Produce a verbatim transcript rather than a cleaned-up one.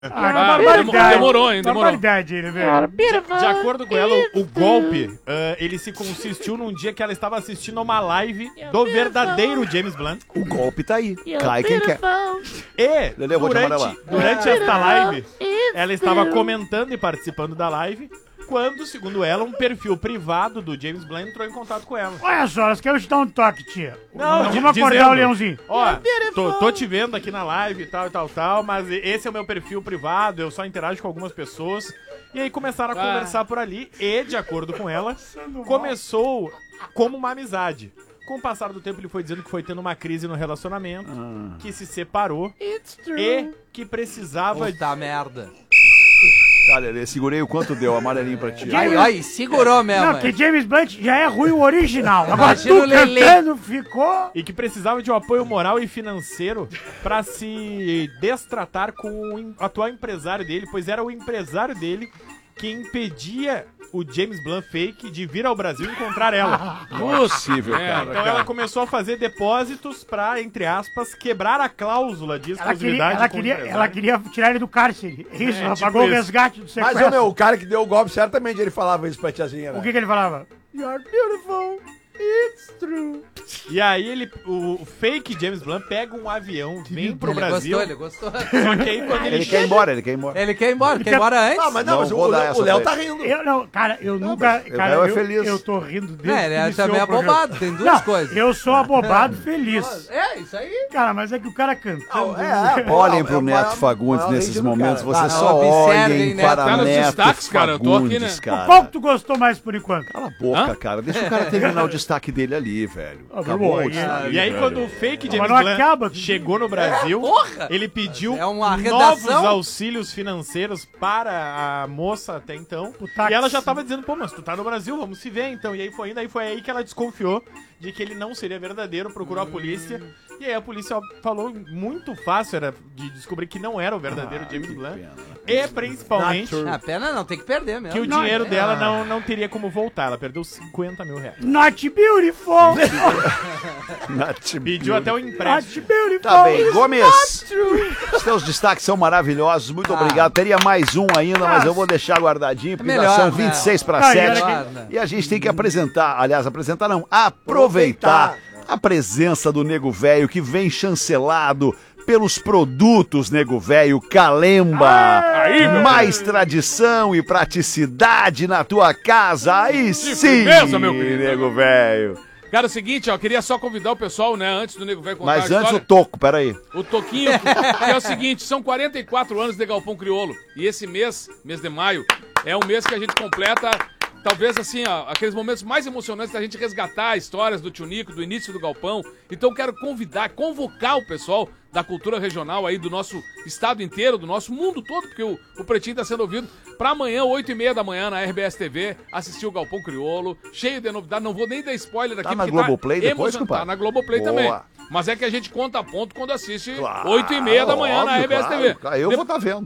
Ah, barbaridade. Demorou, hein? Demorou. Barbaridade, ele, velho. De, de acordo com ela, o, o golpe, uh, ele se consistiu num dia que ela estava assistindo uma live do verdadeiro James Blunt. O golpe tá aí. Cai quem quer. E, Lelê, eu vou te chamar lá. durante, durante esta live, ela estava comentando e participando da live, quando, segundo ela, um perfil privado do James Blunt entrou em contato com ela. Olha só, elas querem te dar um toque, tia. Não, Vamos di- acordar dizendo, o leãozinho. Ó, tô, tô te vendo aqui na live e tal e tal tal, mas esse é o meu perfil privado, eu só interajo com algumas pessoas. E aí começaram a Ah. conversar por ali e, de acordo com ela, começou como uma amizade. Com o passar do tempo, ele foi dizendo que foi tendo uma crise no relacionamento, que se separou e que precisava... Puta merda. Tá, Lelê, segurei o quanto deu, amarelinho pra ti. Ai, ai, segurou mesmo. Não, hein? porque James Blunt já é ruim o original. Agora Imagina tu o Lelê. cantando ficou... E que precisava de um apoio moral e financeiro pra se destratar com o em- atual empresário dele, pois era o empresário dele que impedia o James Blunt fake de vir ao Brasil encontrar ela. Não é possível, cara. Então ela começou a fazer depósitos pra, entre aspas, quebrar a cláusula de Ela queria, exclusividade ela, com o queria, empresário. ela queria tirar ele do cárcere. Isso, ela tipo pagou o isso. resgate do Mas, sequestro. ô, meu, o cara que deu o golpe, certamente ele falava isso pra tiazinha, né? O que que ele falava? You're beautiful, it's true. E aí ele, o, o fake James Blunt pega um avião, vem pro Ele Brasil, gostou, ele gostou. só que aí quando ele, Ele quer chega... ir embora, ele quer ir embora. Ele quer ir embora, quer ir embora antes. Ah, mas não, Não mas o, vou o dar Léo- essa o Léo pra tá ele. rindo. Eu não, cara, eu nunca. o Cara, Léo é eu, feliz. eu tô rindo desde É, ele que iniciou também o é programa. abobado, tem duas Não, coisas. eu sou abobado feliz. É, isso aí. Cara, mas é que o cara cantando. É, é, Olhem é pro o Neto maior- Fagundes maior nesses hit do momentos, cara. vocês Ah, só observem, olhem Neto. para Tá nos Neto destaques, cara, eu tô aqui, Fagundes, né? cara. Qual que tu gostou mais por enquanto? Cala a boca, Hã? cara. Deixa o cara terminar o destaque dele ali, velho. Ah, Acabou bom, o aí- destaque, E aí, velho. quando o fake Mas James não Blunt acaba. chegou no Brasil, porra! ele pediu É uma novos redação. auxílios financeiros para a moça até então. O táxi. E ela já tava dizendo, pô, mas tu tá no Brasil, vamos se ver então. E aí foi indo, aí foi aí que ela desconfiou de que ele não seria verdadeiro, procurou a polícia. E aí a polícia falou muito fácil era de descobrir que não era o verdadeiro Ah, James que Blunt. pena. E principalmente A pena não, tem que perder mesmo. que o Não, dinheiro é- dela Ah. não, não teria como voltar. Ela perdeu cinquenta mil reais. Not beautiful. Nath Pediu até o Not empréstimo. beautiful. Tá bem, it's Gomes. not true. Os teus destaques são maravilhosos, muito Ah. obrigado. Teria mais um ainda, mas eu vou deixar guardadinho, porque Melhor, já são né? vinte e seis para Não, e sete. olha que- E a gente tem que apresentar, aliás, apresentar não, aproveitar a presença do Nego Velho, que vem chancelado pelos produtos Nego Velho Calemba. Aí, meu Mais tradição e praticidade na tua casa. Aí sim, firmeza, meu querido. Nego Velho. Cara, é o seguinte, ó, eu queria só convidar o pessoal, né, antes do Nego Velho contar Mas a antes o história. toco, peraí. O Toquinho, que é o seguinte, são quarenta e quatro anos de Galpão Crioulo. E esse mês, mês de maio, é um mês que a gente completa, talvez assim, ó, aqueles momentos mais emocionantes da gente resgatar histórias do Tio Nico, do início do Galpão. Então eu quero convidar, convocar o pessoal da cultura regional aí do nosso estado inteiro, do nosso mundo todo, porque o, o Pretinho tá sendo ouvido, pra amanhã, oito e meia da manhã, na R B S T V, assistir o Galpão Crioulo, cheio de novidade, não vou nem dar spoiler aqui. Tá na porque Globoplay depois, emocion- compadre? Tá na Globoplay Boa. também. Mas é que a gente conta ponto quando assiste Claro, oito e meia da manhã na óbvio, R B S T V. claro. Eu De- vou estar vendo.